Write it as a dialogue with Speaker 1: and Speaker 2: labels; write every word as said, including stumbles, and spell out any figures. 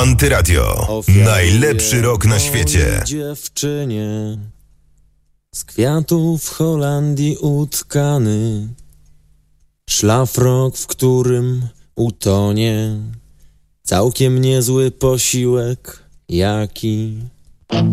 Speaker 1: Antyradio. Najlepszy rok na świecie.
Speaker 2: Dziewczynie z kwiatów Holandii utkany, szlafrok, w którym utonie całkiem niezły posiłek, jaki